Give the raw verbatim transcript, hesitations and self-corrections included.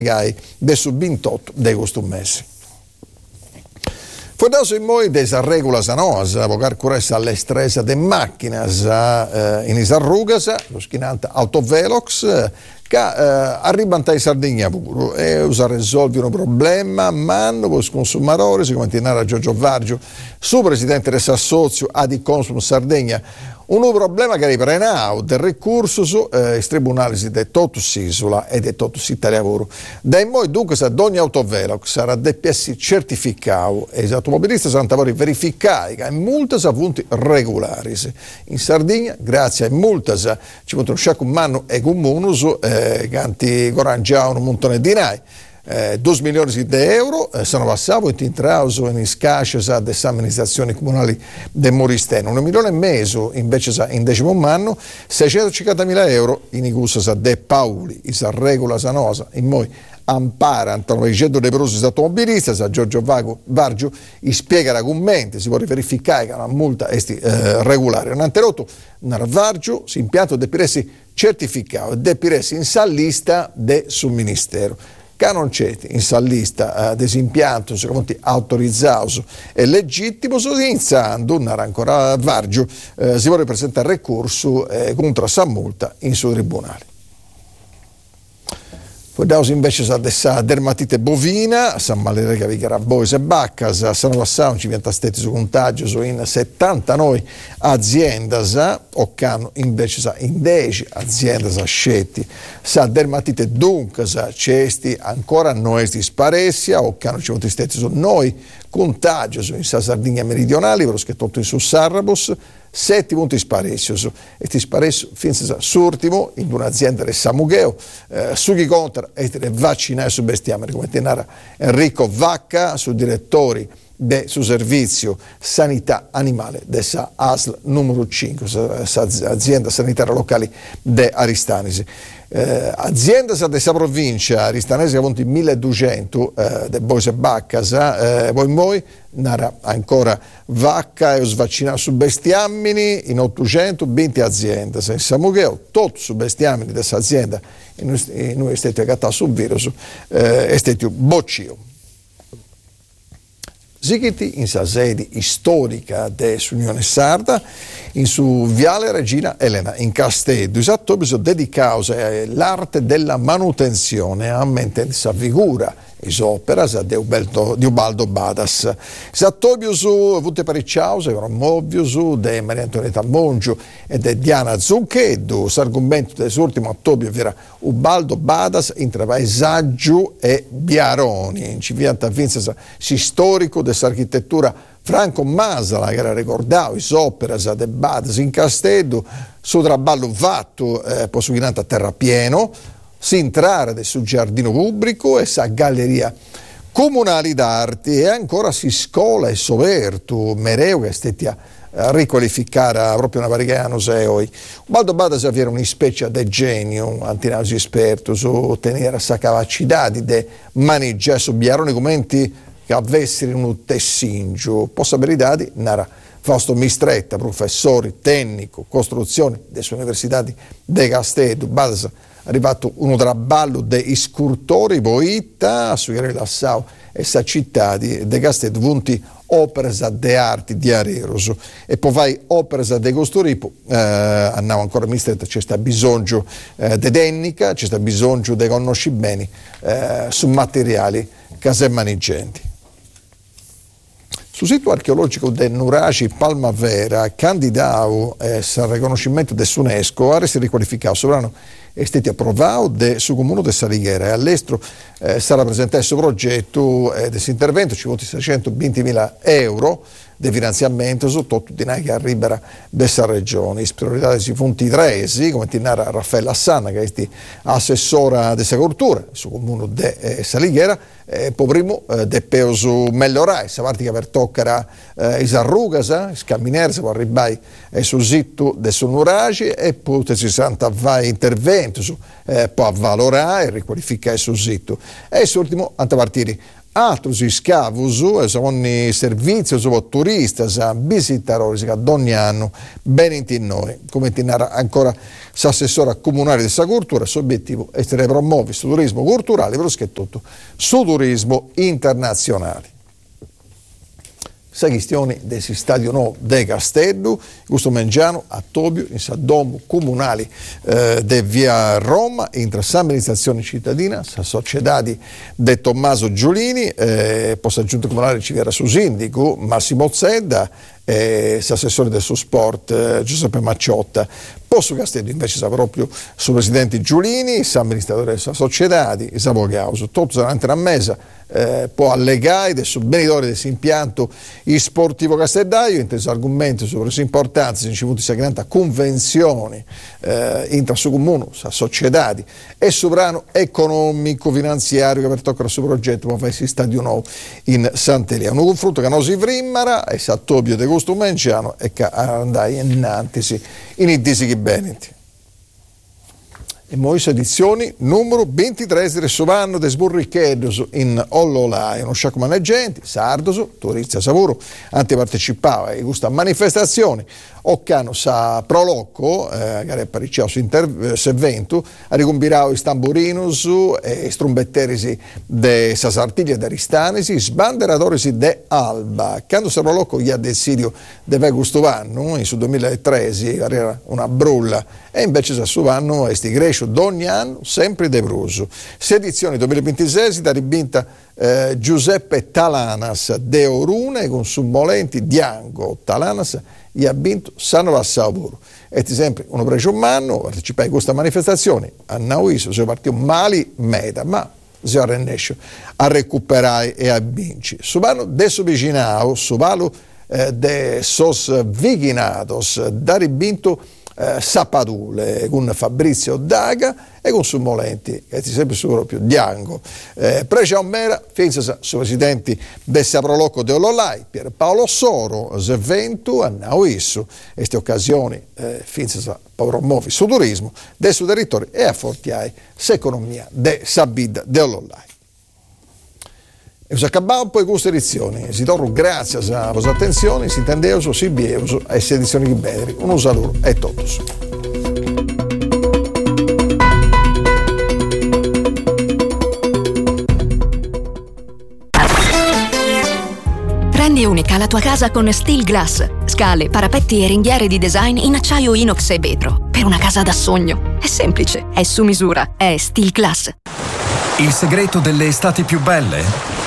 gai de su ventotto de questo mese. Fordaus in moi desa regolas anosa, vocar curessa all'estresa de macchinas eh, in isarrugas, lo schinante autovelox, che eh, arrivano in Sardegna pure e usa risolvere un problema, ma non può consumare, come tinara Giorgio Vargio, su presidente del Sassozio Adi Consum Sardegna, un problema che riprende del ricorso su eh, tribunali di tutto l'isola e di tutto Italia. Da noi dunque se ogni autovelox sarà D P S certificato e gli automobilisti saranno verificati che molte avunti regolari. In Sardegna, grazie a molte, ci possono uscire un anno e un munus eh, che hanno corangiato un montone di nai. Eh, due milioni di euro eh, sono passati in trauso in scasce delle amministrazioni comunali del Moristeno, un milione e mezzo invece in decimo anno, seicentocinquantamila euro in igusa de Pauli, isa regola sanosa, in moi ampara antonocento dei prodotti automobilisti, a Giorgio Vago, Vargio, i spiega l'argomento, si può verificare che una multa è eh, regolare. Un anterotto, un Vargio, si impianto de Piressi certificato, de Piressi in sallista del suo ministero. Che non c'è in sallista eh, desimpianto, secondo autorizzato e legittimo, iniziando ancora Vargio, eh, si vuole presentare ricorso eh, contro sa multa in suo tribunale. Poi invece sa dermatite bovina, San Malere che vi bois e baccas, sono passati cinquanta stati su contagio su in settantanove aziende, o cano invece sa in dieci aziende scetti. Sa dermatite dunque cesti ancora noi di sparessia, o cano cinquanta stati su noi contagio su in Sardegna meridionale, però che tutto in su Sarrabos, sette punti sparecios e ti sparesso fin a surtimo in un'azienda del Samugheo eh, su chi conta e vaccinare su bestiame come tenara Enrico Vacca su direttori del su servizio sanità animale della A S L numero cinque, azienda sanitaria locale de Aristanesi. Eh, azienda della provincia aristanese che conta milleduecento eh, de bois e baccas, eh, poi voi nara ancora vacca e svaccinato su bestiamini in ottocentoventi aziende in Samugheo, tutto su bestiamini di questa azienda e noi stiamo agattati sul virus eh, è stato boccio. Sigiti in sa sede storica dell'Unione Sarda, in su Viale Regina Elena, in Castello, esatto, bisogna dedicare all'arte della manutenzione, a mente sa figura, opera di Ubaldo, di Ubaldo Badas. Esatto, su Vute Paricciause, Movio su de Maria Antonietta Mongio e de Diana Zucchetto, l'argomento dell'ultimo ottobio era Ubaldo Badas in paesaggio e Biaroni, in civianta vinza si storico dell'architettura Franco Masala, che era ricordato, l'opera de Badas in Castello, su traballo fatto, eh, posughinante a terrapieno, si entrare sul giardino pubblico e sa galleria comunali d'arte e ancora si scola e soverto mereu che stetti a riqualificare proprio una variegata museo. Ubaldo Badas aveva una specie di genio, antinausi esperto su tenere sa capacità di maneggiare su biaroni commenti che avessero un tessingio, possibilità di nara Fausto Mistretta, professore tecnico, costruzione delle università di Castello. Badas arrivato uno traballo dei scultori poeta su rilassau e sa città di de Castello vunti opere de arti di Areros e poi vai opere de questo tipo eh, andiamo ancora mistretta c'è sta bisogno eh, de tecnica, c'è sta bisogno de conoscimenti eh, su materiali casemmanigenti. Sul sito archeologico del Nuraci Palmavera, candidato eh, al riconoscimento dell'UNESCO, a essere riqualificato sovrano è stato approvato del suo comune di Salighera e all'estero eh, sarà presentato questo progetto eh, questo intervento ci vuole seicentoventimila euro di finanziamento su tutto di che arriverà da questa regione. Le priorità si fonti tresi, come tinara Raffaella Sanna, che è assessora di questa cultura, sul comune di eh, Salighera, e poi primo eh, de peso migliorare, se parti che per toccare eh, i arrugas, eh, scamminare, si può arrivare eh, sul sito del Sonuraci e poi si santa vai intervento su, eh, può valorare e riqualificare sul sito. E l'ultimo, a partire altri scavusi sono servizi per turisti, visitatori che ogni anno bene in noi. Come ti narra ancora l'assessore comunale di questa cultura, il suo obiettivo è di promuovere il turismo culturale, però soprattutto sul turismo internazionale. La questione del stadio nuovo di Castello, questo mangiano a Tobio, in Domo comunale eh, di via Roma, intra l'amministrazione cittadina, la società di Tommaso Giulini, eh, posta giunta comunale ci verrà su sindaco Massimo Zedda, eh, l'assessore del suo sport eh, Giuseppe Macciotta. Posto Castello invece sa proprio su presidente Giulini, l'amministratore della società, di Savogauso, tutto davanti a mesa. Eh, può allegare del beneditore del impianto sportivo castellaio, inteso argomenti sulla importanza di una grande convenzione eh, intra su comune, su società e sovrano economico-finanziario che per toccare il suo progetto per fare il stadio nuovo in Sant'Elia. Un confronto che non si frimmara e sa Tobio de Gusto Menciano e che andai innanzi in i disi beneti. E Moise edizioni numero ventitré del Sovano de Sburrichedos in Ollolai, uno sciacco maneggienti, sardoso, turisti a Savuro, antipartecipava a questa manifestazione, Occano sa prolocco, eh, che è paricciato su intervento, a ricombirao i tamburinos e strumbetterisi de sasartiglie de ristanesi, sbanderatorisi de Alba, quando sa prolocco gli ha decidio de Vegustovano, in su duemilatredici era una brulla, e invece sa Suvano e sti Grescio d'ogni anno, sempre de Bruso. Sedizione duemilaventisei da ribinta eh, Giuseppe Talanas de Orune con summolenti Diango Talanas gli ha vinto Sanno Vassavuro. E sempre uno precio un anno, partecipai a questa manifestazione, a Nauiso si partito mali meta, ma si arrennesce a recuperare e a vincere. Subano adesso vicinao, subalo eh, de sos viginados, da ribinto Eh, Sapadule con Fabrizio Daga e con Summolenti che ti sempre su proprio Diango eh, Precia Mera finza su presidenti del Saprolocco de Ololai Pierpaolo Soro Zeventu a Nauissu queste occasioni eh, finza promuovi su turismo del suo territorio e a fortiai l'economia de Sabid de Ololai. E si acabava poi questa edizione. Si torna grazie alla vostra attenzione, si intendeuso, si bieuso a queste edizioni di Bedri. Un saluto a tutti. Rendi unica la tua casa con Steel Glass. Scale, parapetti e ringhiere di design in acciaio inox e vetro. Per una casa da sogno. È semplice, è su misura, è Steel Glass. Il segreto delle estati più belle?